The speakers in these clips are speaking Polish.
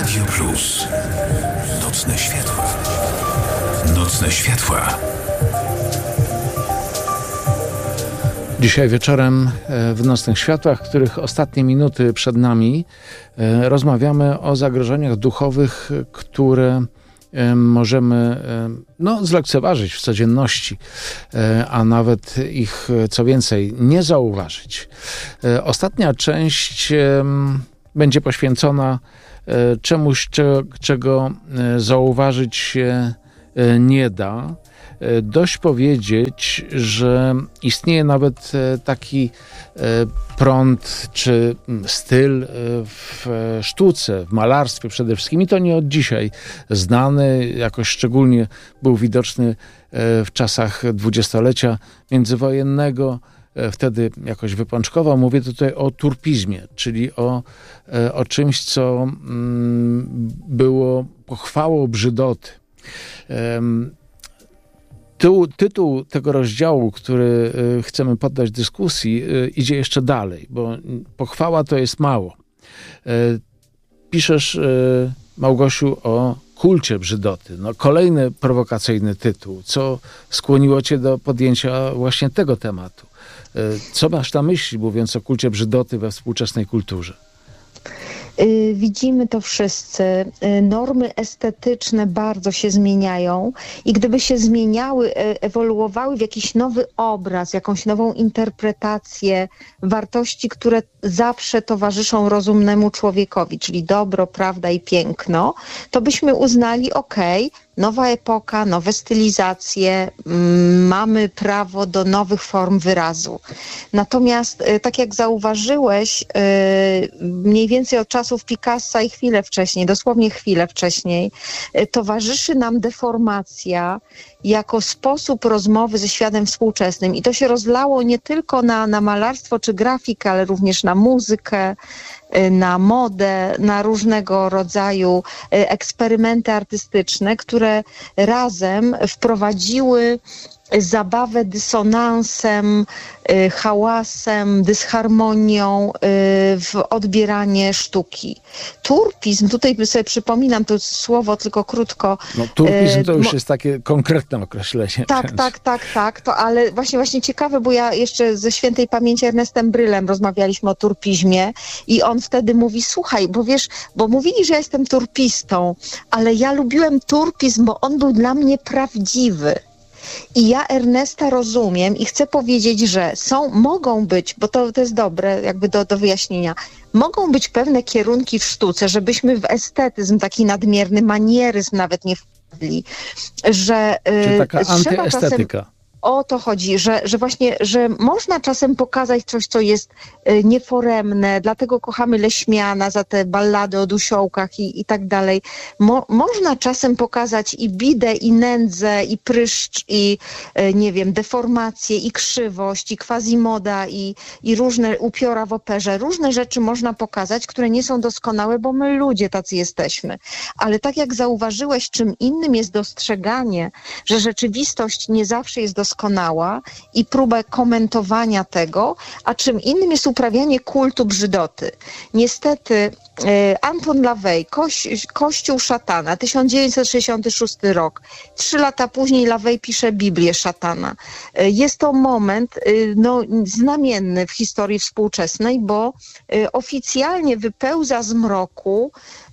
Radio Plus. Nocne światła. Nocne światła. Dzisiaj wieczorem w Nocnych Światłach, których ostatnie minuty przed nami, rozmawiamy o zagrożeniach duchowych, które możemy zlekceważyć w codzienności, a nawet ich, co więcej, nie zauważyć. Ostatnia część będzie poświęcona czemuś, czego zauważyć się nie da. Dość powiedzieć, że istnieje nawet taki prąd czy styl w sztuce, w malarstwie przede wszystkim, i to nie od dzisiaj znany, jakoś szczególnie był widoczny w czasach dwudziestolecia międzywojennego, wtedy jakoś wypączkował. Mówię tutaj o turpizmie, czyli o czymś, co było pochwałą brzydoty. Tytuł tego rozdziału, który chcemy poddać dyskusji, idzie jeszcze dalej, bo pochwała to jest mało. Piszesz, Małgosiu, o kulcie brzydoty. Kolejny prowokacyjny tytuł. Co skłoniło cię do podjęcia właśnie tego tematu? Co masz na myśli, mówiąc o kulcie brzydoty we współczesnej kulturze? Widzimy to wszyscy. Normy estetyczne bardzo się zmieniają i gdyby się zmieniały, ewoluowały w jakiś nowy obraz, jakąś nową interpretację wartości, które zawsze towarzyszą rozumnemu człowiekowi, czyli dobro, prawda i piękno, to byśmy uznali, nowa epoka, nowe stylizacje, mamy prawo do nowych form wyrazu. Natomiast, tak jak zauważyłeś, mniej więcej od czasów Picassa i chwilę wcześniej, dosłownie chwilę wcześniej, towarzyszy nam deformacja jako sposób rozmowy ze światem współczesnym. I to się rozlało nie tylko na malarstwo czy grafikę, ale również na muzykę, na modę, na różnego rodzaju eksperymenty artystyczne, które razem wprowadziły zabawę dysonansem, hałasem, dysharmonią w odbieranie sztuki. Turpizm, tutaj sobie przypominam to słowo tylko krótko. Turpizm to już jest takie konkretne określenie. Tak, to ale właśnie ciekawe, bo ja jeszcze ze świętej pamięci Ernestem Brylem rozmawialiśmy o turpizmie i on wtedy mówi, słuchaj, bo mówili, że ja jestem turpistą, ale ja lubiłem turpizm, bo on był dla mnie prawdziwy. I ja Ernesta rozumiem i chcę powiedzieć, że mogą być, bo to jest dobre jakby do wyjaśnienia, mogą być pewne kierunki w sztuce, żebyśmy w estetyzm, taki nadmierny manieryzm nawet nie wpadli, że czy taka antyestetyka. O to chodzi, że właśnie, że można czasem pokazać coś, co jest nieforemne, dlatego kochamy Leśmiana za te ballady o dusiołkach i tak dalej. Można czasem pokazać i bidę, i nędzę, i pryszcz, i deformację, i krzywość, i quasimoda, i różne upiora w operze. Różne rzeczy można pokazać, które nie są doskonałe, bo my ludzie tacy jesteśmy. Ale tak jak zauważyłeś, czym innym jest dostrzeganie, że rzeczywistość nie zawsze jest doskonała i próbę komentowania tego, a czym innym jest uprawianie kultu brzydoty. Niestety Anton LaVey, Kościół szatana, 1966 rok. 3 lata później LaVey pisze Biblię szatana. Jest to moment znamienny w historii współczesnej, bo oficjalnie wypełza z mroku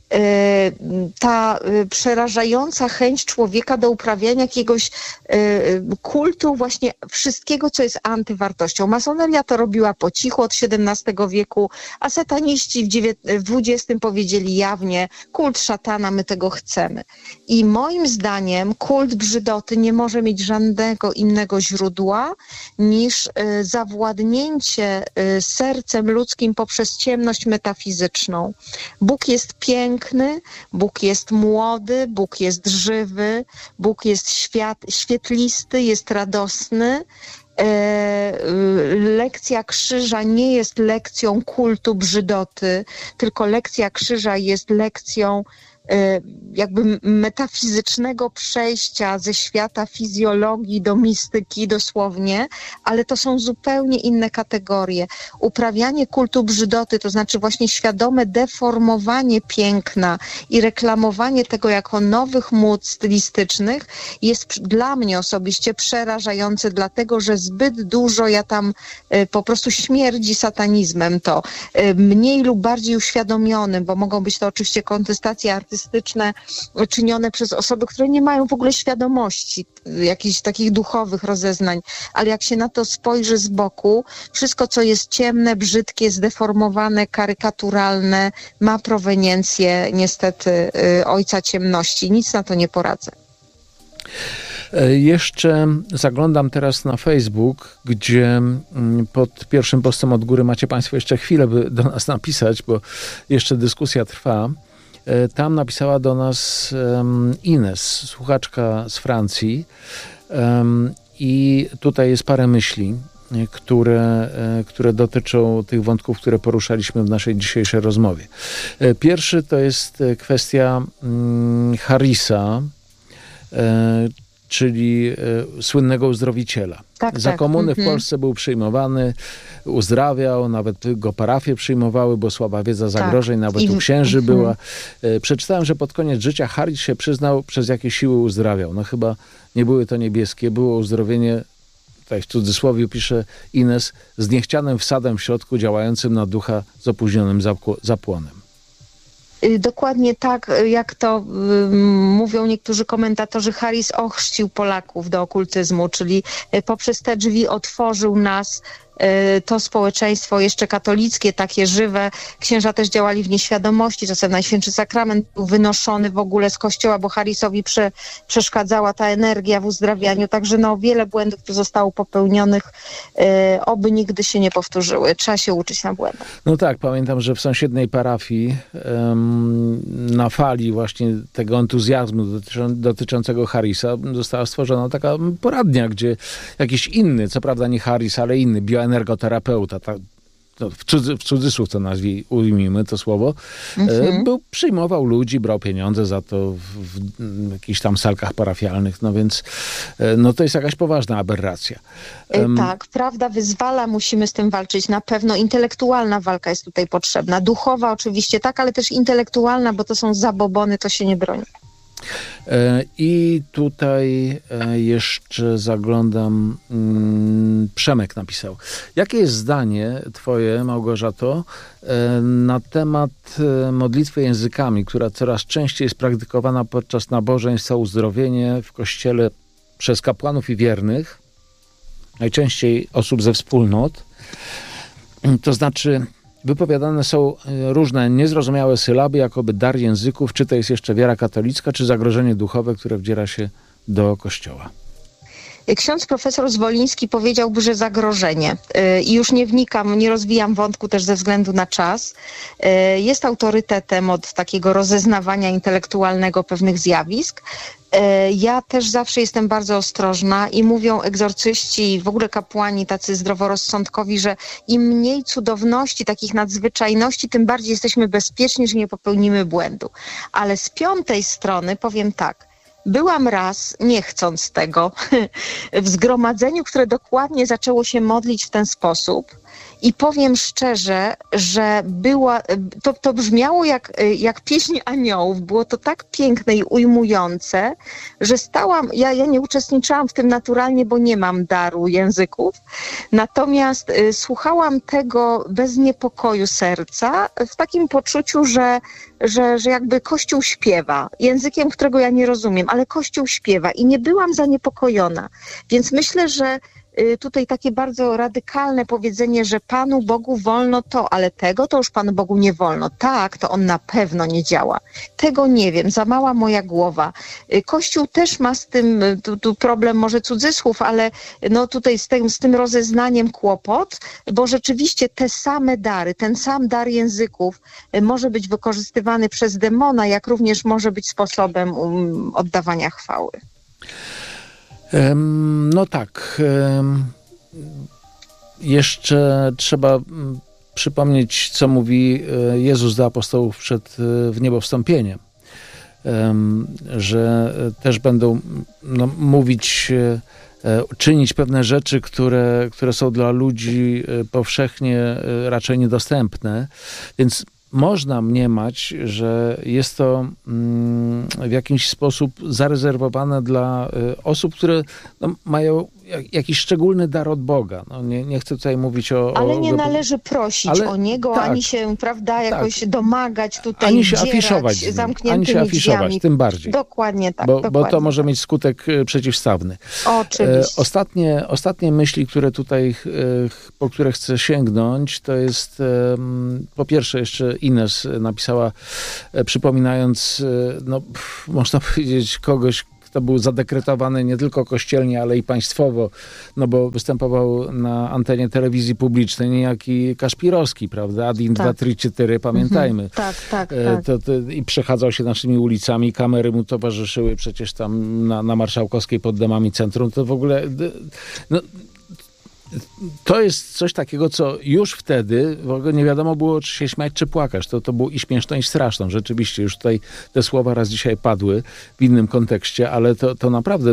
ta przerażająca chęć człowieka do uprawiania jakiegoś kultu właśnie wszystkiego, co jest antywartością. Masoneria to robiła po cichu od XVII wieku, a sataniści w XX powiedzieli jawnie, kult szatana, my tego chcemy. I moim zdaniem kult brzydoty nie może mieć żadnego innego źródła niż zawładnięcie sercem ludzkim poprzez ciemność metafizyczną. Bóg jest piękny, Bóg jest młody, Bóg jest żywy, Bóg jest świetlisty, jest radosny. Lekcja krzyża nie jest lekcją kultu brzydoty, tylko lekcja krzyża jest lekcją jakby metafizycznego przejścia ze świata fizjologii do mistyki dosłownie, ale to są zupełnie inne kategorie. Uprawianie kultu brzydoty, to znaczy właśnie świadome deformowanie piękna i reklamowanie tego jako nowych mód stylistycznych jest dla mnie osobiście przerażające, dlatego że zbyt dużo ja tam po prostu śmierdzi satanizmem to. Mniej lub bardziej uświadomionym, bo mogą być to oczywiście kontestacje artystyczne czynione przez osoby, które nie mają w ogóle świadomości jakichś takich duchowych rozeznań, ale jak się na to spojrzy z boku, wszystko co jest ciemne, brzydkie, zdeformowane, karykaturalne, ma proweniencję niestety ojca ciemności. Nic na to nie poradzę. Jeszcze zaglądam teraz na Facebook, gdzie pod pierwszym postem od góry macie Państwo jeszcze chwilę, by do nas napisać, bo jeszcze dyskusja trwa. Tam napisała do nas Ines, słuchaczka z Francji, i tutaj jest parę myśli, które dotyczą tych wątków, które poruszaliśmy w naszej dzisiejszej rozmowie. Pierwszy to jest kwestia Harrisa, czyli słynnego uzdrowiciela. Za komuny w Polsce był przyjmowany, uzdrawiał, nawet go parafie przyjmowały, bo słaba wiedza zagrożeń, nawet u księży była. Przeczytałem, że pod koniec życia Harris się przyznał, przez jakie siły uzdrawiał. No chyba nie były to niebieskie, było uzdrowienie, tutaj w cudzysłowie pisze Ines, z niechcianym wsadem w środku, działającym na ducha z opóźnionym zapłonem. Dokładnie tak, jak to mówią niektórzy komentatorzy, Harris ochrzcił Polaków do okultyzmu, czyli poprzez te drzwi otworzył nas, to społeczeństwo jeszcze katolickie, takie żywe. Księża też działali w nieświadomości, czasem Najświętszy Sakrament był wynoszony w ogóle z kościoła, bo Harrisowi przeszkadzała ta energia w uzdrawianiu. Także wiele błędów tu zostało popełnionych, oby nigdy się nie powtórzyły. Trzeba się uczyć na błędach. No tak, pamiętam, że w sąsiedniej parafii na fali właśnie tego entuzjazmu dotyczącego Harrisa została stworzona taka poradnia, gdzie jakiś inny, co prawda nie Harris, ale inny bioenergoterapeuta, w cudzysłów to ujmijmy to słowo, przyjmował ludzi, brał pieniądze za to w jakichś tam salkach parafialnych, no więc to jest jakaś poważna aberracja. Tak, prawda wyzwala, musimy z tym walczyć. Na pewno intelektualna walka jest tutaj potrzebna. Duchowa oczywiście tak, ale też intelektualna, bo to są zabobony, to się nie broni. I tutaj jeszcze zaglądam, Przemek napisał. Jakie jest zdanie twoje, Małgorzato, na temat modlitwy językami, która coraz częściej jest praktykowana podczas nabożeństw o uzdrowienie w kościele przez kapłanów i wiernych, najczęściej osób ze wspólnot, to znaczy wypowiadane są różne niezrozumiałe sylaby, jakoby dar języków, czy to jest jeszcze wiara katolicka, czy zagrożenie duchowe, które wdziera się do Kościoła. Ksiądz profesor Zwoliński powiedziałby, że zagrożenie. I już nie wnikam, nie rozwijam wątku też ze względu na czas. Jest autorytetem od takiego rozeznawania intelektualnego pewnych zjawisk. Ja też zawsze jestem bardzo ostrożna i mówią egzorcyści, w ogóle kapłani tacy zdroworozsądkowi, że im mniej cudowności, takich nadzwyczajności, tym bardziej jesteśmy bezpieczni, że nie popełnimy błędu. Ale z piątej strony powiem tak, byłam raz, nie chcąc tego, w zgromadzeniu, które dokładnie zaczęło się modlić w ten sposób. I powiem szczerze, że to brzmiało jak pieśń aniołów. Było to tak piękne i ujmujące, że ja nie uczestniczyłam w tym naturalnie, bo nie mam daru języków. Natomiast słuchałam tego bez niepokoju serca, w takim poczuciu, że jakby Kościół śpiewa językiem, którego ja nie rozumiem, ale Kościół śpiewa i nie byłam zaniepokojona. Więc myślę, że tutaj takie bardzo radykalne powiedzenie, że Panu Bogu wolno to, ale tego to już Panu Bogu nie wolno. Tak, to on na pewno nie działa. Tego nie wiem, za mała moja głowa. Kościół też ma z tym tu problem, może cudzysłów, ale tutaj z tym rozeznaniem kłopot, bo rzeczywiście te same dary, ten sam dar języków może być wykorzystywany przez demona, jak również może być sposobem oddawania chwały. No tak. Jeszcze trzeba przypomnieć, co mówi Jezus do apostołów przed wniebowstąpieniem. że też będą mówić, czynić pewne rzeczy, które są dla ludzi powszechnie raczej niedostępne. Więc można mniemać, że jest to w jakiś sposób zarezerwowane dla osób, które mają jakiś szczególny dar od Boga. Nie chcę tutaj mówić o... Ale nie należy prosić o niego, ani się, prawda, jakoś domagać tutaj, ani się afiszować z nim, zamkniętymi drzwiami. Tym bardziej. Dokładnie tak. Bo to może mieć skutek przeciwstawny. Oczywiście. Ostatnie myśli, które tutaj, po które chcę sięgnąć, to jest po pierwsze jeszcze Ines napisała, przypominając, można powiedzieć, kogoś, kto był zadekretowany nie tylko kościelnie, ale i państwowo, bo występował na antenie telewizji publicznej, niejaki Kaszpirowski, prawda? Adin 2, 3, 4, pamiętajmy. Tak. I przechadzał się naszymi ulicami, kamery mu towarzyszyły przecież tam na Marszałkowskiej pod domami centrum. To w ogóle... To jest coś takiego, co już wtedy w ogóle nie wiadomo było, czy się śmiać, czy płakać. To było i śmieszne, i straszne. Rzeczywiście, już tutaj te słowa raz dzisiaj padły w innym kontekście, ale to naprawdę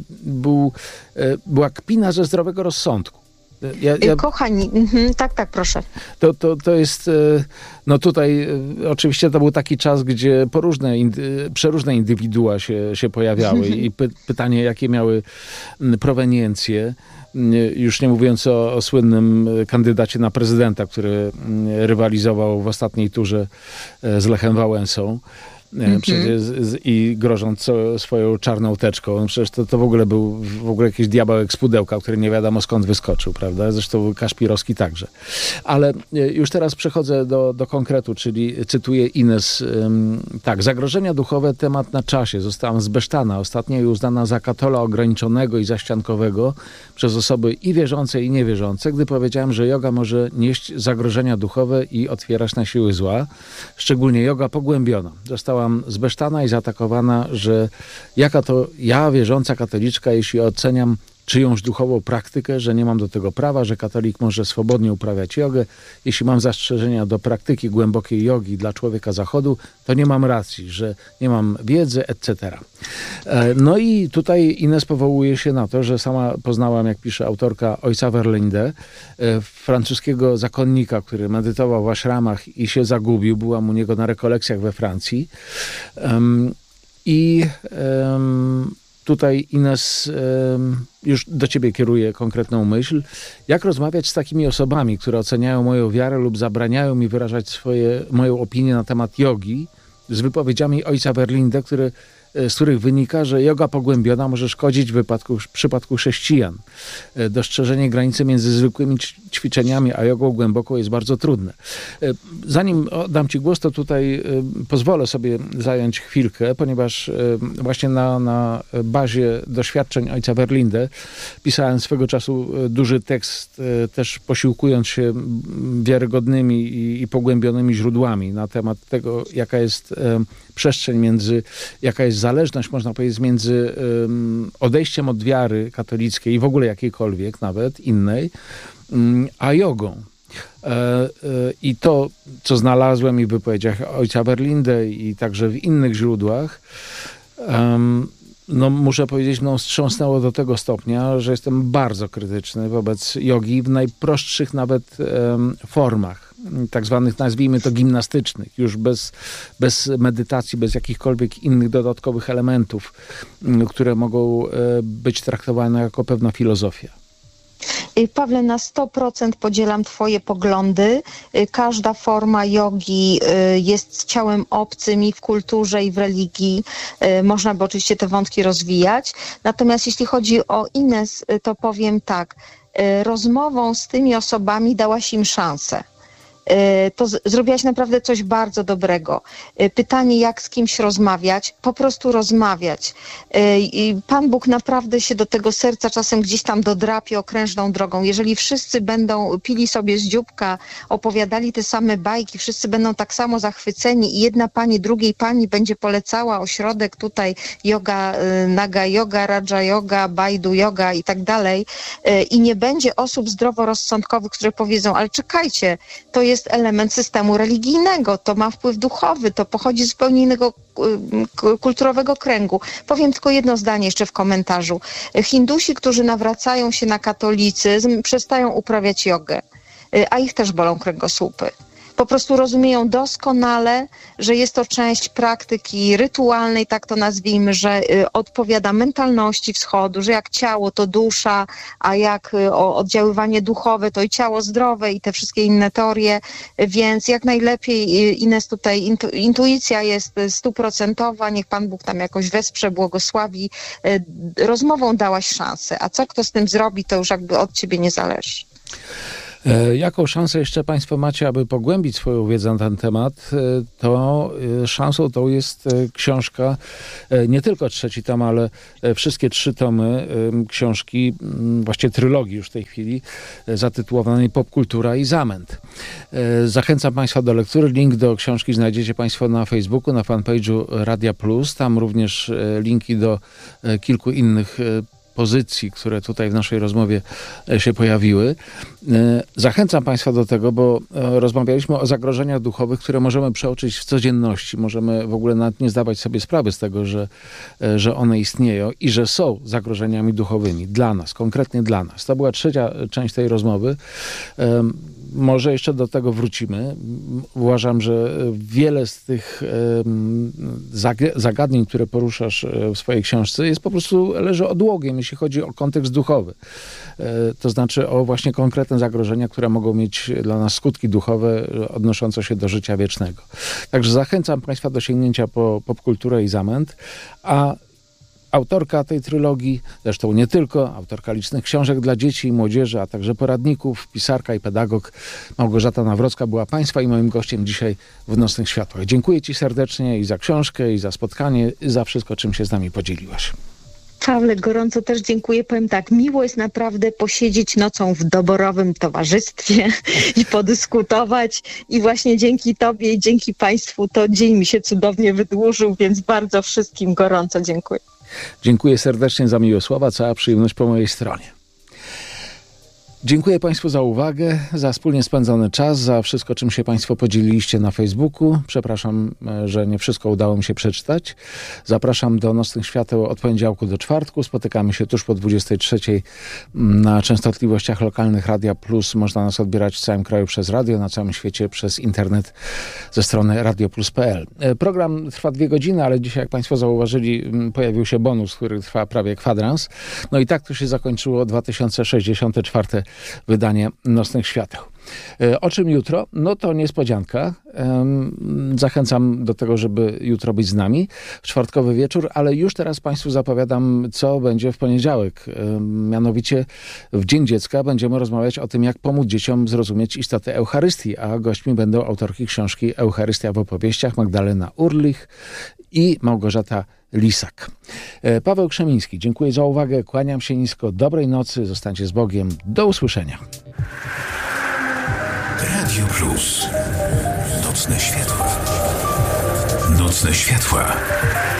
była kpina ze zdrowego rozsądku. Kochani, tak, proszę. To jest, tutaj oczywiście to był taki czas, gdzie przeróżne indywidua się pojawiały i pytanie, jakie miały proweniencje. Już nie mówiąc o słynnym kandydacie na prezydenta, który rywalizował w ostatniej turze z Lechem Wałęsą. Przecież i grożąc swoją czarną teczką. Przecież to w ogóle był jakiś diabełek z pudełka, który nie wiadomo skąd wyskoczył, prawda? Zresztą Kaszpirowski także. Ale już teraz przechodzę do konkretu, czyli cytuję Ines. Tak, zagrożenia duchowe, temat na czasie. Zostałam zbesztana, ostatnio uznana za katola ograniczonego i zaściankowego przez osoby i wierzące, i niewierzące, gdy powiedziałem, że joga może nieść zagrożenia duchowe i otwierać na siły zła. Szczególnie joga pogłębiona. Zostałam zbesztana i zaatakowana, że jaka to ja, wierząca katoliczka, jeśli oceniam czyjąś duchową praktykę, że nie mam do tego prawa, że katolik może swobodnie uprawiać jogę. Jeśli mam zastrzeżenia do praktyki głębokiej jogi dla człowieka zachodu, to nie mam racji, że nie mam wiedzy, etc. No i tutaj Ines powołuje się na to, że sama poznałam, jak pisze autorka, ojca Verlinde, francuskiego zakonnika, który medytował w ashramach i się zagubił. Byłam u niego na rekolekcjach we Francji. Tutaj, Ines, już do ciebie kieruję konkretną myśl. Jak rozmawiać z takimi osobami, które oceniają moją wiarę lub zabraniają mi wyrażać moją opinię na temat jogi, z wypowiedziami ojca Verlinde, z których wynika, że joga pogłębiona może szkodzić w przypadku chrześcijan. Dostrzeżenie granicy między zwykłymi ćwiczeniami a jogą głęboką jest bardzo trudne. Zanim oddam ci głos, to tutaj pozwolę sobie zająć chwilkę, ponieważ właśnie na bazie doświadczeń ojca Verlinde pisałem swego czasu duży tekst, też posiłkując się wiarygodnymi i pogłębionymi źródłami na temat tego, jaka jest przestrzeń jaka jest zależność, można powiedzieć, między odejściem od wiary katolickiej i w ogóle jakiejkolwiek, nawet innej, a jogą. I to, co znalazłem i w wypowiedziach ojca Verlinde i także w innych źródłach, muszę powiedzieć, wstrząsnęło do tego stopnia, że jestem bardzo krytyczny wobec jogi w najprostszych nawet formach, tak zwanych, nazwijmy to, gimnastycznych, już bez medytacji, bez jakichkolwiek innych dodatkowych elementów, które mogą być traktowane jako pewna filozofia. Pawle, na 100% podzielam twoje poglądy. Każda forma jogi jest ciałem obcym i w kulturze, i w religii. Można by oczywiście te wątki rozwijać. Natomiast jeśli chodzi o Ines, to powiem tak. Rozmową z tymi osobami dałaś im szansę. To zrobiłaś naprawdę coś bardzo dobrego. Pytanie, jak z kimś rozmawiać? Po prostu rozmawiać. I Pan Bóg naprawdę się do tego serca czasem gdzieś tam dodrapie okrężną drogą. Jeżeli wszyscy będą pili sobie z dzióbka, opowiadali te same bajki, wszyscy będą tak samo zachwyceni i jedna pani drugiej pani będzie polecała ośrodek tutaj yoga, naga yoga, raja yoga, bajdu yoga i tak dalej, i nie będzie osób zdroworozsądkowych, które powiedzą, ale czekajcie, to jest jest element systemu religijnego, to ma wpływ duchowy, to pochodzi z zupełnie innego kulturowego kręgu. Powiem tylko jedno zdanie jeszcze w komentarzu. Hindusi, którzy nawracają się na katolicyzm, przestają uprawiać jogę, a ich też bolą kręgosłupy. Po prostu rozumieją doskonale, że jest to część praktyki rytualnej, tak to nazwijmy, że odpowiada mentalności wschodu, że jak ciało to dusza, a jak oddziaływanie duchowe to i ciało zdrowe i te wszystkie inne teorie, więc jak najlepiej, Ines, tutaj intuicja jest 100%, niech Pan Bóg tam jakoś wesprze, błogosławi. Rozmową dałaś szansę, a co kto z tym zrobi, to już jakby od ciebie nie zależy. Jaką szansę jeszcze Państwo macie, aby pogłębić swoją wiedzę na ten temat? To szansą tą jest książka, nie tylko 3 tom, ale wszystkie 3 tomy książki, właściwie trylogii już w tej chwili, zatytułowanej Popkultura i zamęt. Zachęcam Państwa do lektury. Link do książki znajdziecie Państwo na Facebooku, na fanpage'u Radia Plus. Tam również linki do kilku innych pozycji, które tutaj w naszej rozmowie się pojawiły. Zachęcam Państwa do tego, bo rozmawialiśmy o zagrożeniach duchowych, które możemy przeoczyć w codzienności. Możemy w ogóle nawet nie zdawać sobie sprawy z tego, że one istnieją i że są zagrożeniami duchowymi dla nas, konkretnie dla nas. To była 3. część tej rozmowy. Może jeszcze do tego wrócimy. Uważam, że wiele z tych zagadnień, które poruszasz w swojej książce, jest po prostu leży odłogiem, jeśli chodzi o kontekst duchowy. To znaczy o właśnie konkretne zagrożenia, które mogą mieć dla nas skutki duchowe odnoszące się do życia wiecznego. Także zachęcam Państwa do sięgnięcia po Popkulturę i zamęt, a autorka tej trylogii, zresztą nie tylko, autorka licznych książek dla dzieci i młodzieży, a także poradników, pisarka i pedagog Małgorzata Nawrocka była Państwa i moim gościem dzisiaj w Nocnych Światłach. Dziękuję Ci serdecznie i za książkę, i za spotkanie, i za wszystko, czym się z nami podzieliłaś. Pawle, gorąco też dziękuję. Powiem tak, miło jest naprawdę posiedzieć nocą w doborowym towarzystwie i podyskutować. I właśnie dzięki Tobie i dzięki Państwu to dzień mi się cudownie wydłużył, więc bardzo wszystkim gorąco dziękuję. Dziękuję serdecznie za miłe słowa, cała przyjemność po mojej stronie. Dziękuję Państwu za uwagę, za wspólnie spędzony czas, za wszystko, czym się Państwo podzieliliście na Facebooku. Przepraszam, że nie wszystko udało mi się przeczytać. Zapraszam do Nocnych Świateł od poniedziałku do czwartku. Spotykamy się tuż po 23:00 na częstotliwościach lokalnych Radia Plus. Można nas odbierać w całym kraju przez radio, na całym świecie przez internet ze strony radioplus.pl. Program trwa 2 godziny, ale dzisiaj, jak Państwo zauważyli, pojawił się bonus, który trwa prawie kwadrans. No i tak to się zakończyło 2064 wydanie Nocnych Świateł. O czym jutro? No to niespodzianka. Zachęcam do tego, żeby jutro być z nami w czwartkowy wieczór, ale już teraz Państwu zapowiadam, co będzie w poniedziałek. Mianowicie w Dzień Dziecka będziemy rozmawiać o tym, jak pomóc dzieciom zrozumieć istotę Eucharystii, a gośćmi będą autorki książki Eucharystia w opowieściach Magdalena Urlich i Małgorzata Lisak. Paweł Krzemiński, dziękuję za uwagę, kłaniam się nisko, dobrej nocy, zostańcie z Bogiem, do usłyszenia. Radio Plus. Nocne światła. Nocne światła.